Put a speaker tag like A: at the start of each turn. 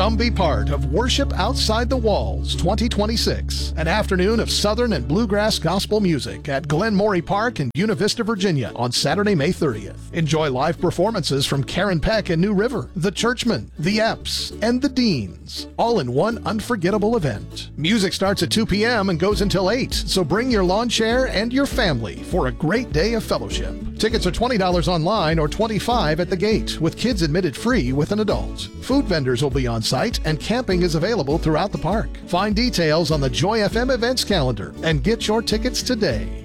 A: Come be part of Worship Outside the Walls 2026, an afternoon of Southern and Bluegrass gospel music at Glen Morey Park in Buena Vista, Virginia on Saturday, May 30th. Enjoy live performances from Karen Peck and New River, The Churchmen, The Epps, and The Deans, all in one unforgettable event. Music starts at 2 p.m. and goes until 8, so bring your lawn chair and your family for a great day of fellowship. Tickets are $20 online or $25 at the gate, with kids admitted free with an adult. Food vendors will be on site and camping is available throughout the park. Find details on the Joy FM events calendar and get your tickets today.